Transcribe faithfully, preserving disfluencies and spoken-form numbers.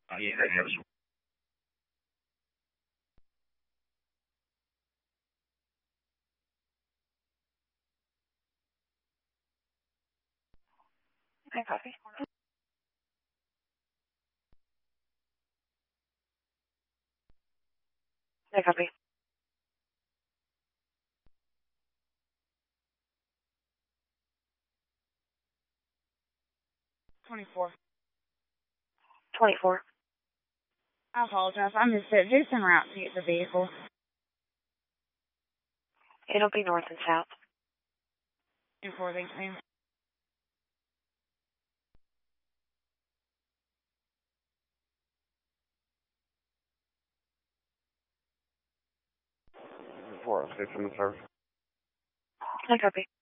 Uh, yeah, that helps. Okay, copy. Okay, copy. twenty-four. twenty-four. I apologize. I missed it. Who's en route to get the vehicle? It'll be north and south. In four, thanks, ma'am. Four oh six in the service. Okay, copy.